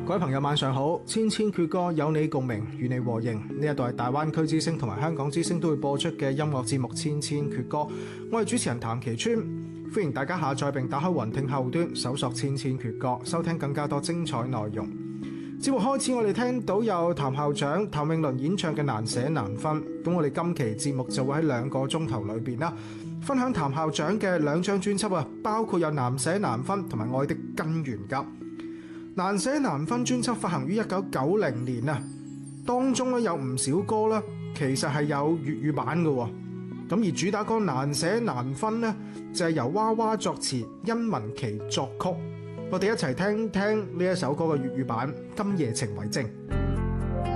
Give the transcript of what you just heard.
各位朋友晚上好，千千闕歌有你共鳴，與你和應。呢一度係大灣區之聲同埋香港之聲都會播出嘅音樂節目《千千闕歌》，我係主持人譚其川，歡迎大家下載並打開雲聽後端搜索《千千闕歌》，收聽更加多精彩內容。節目開始，我哋聽到有譚校長譚詠麟演唱嘅《難捨難分》，咁我哋今期節目就會喺2個鐘頭裏邊啦，分享譚校長嘅2張專輯啊，包括有《難捨難分》同埋《愛的根源》噶。《難捨難分》專輯發行於1990年啊，當中咧有唔少歌咧，其實係有粵語版嘅。咁而主打歌《難捨難分》呢，就係由娃娃作詞，殷文琪作曲。我哋一齊聽聽呢一首歌嘅粵語版《今夜情為證》。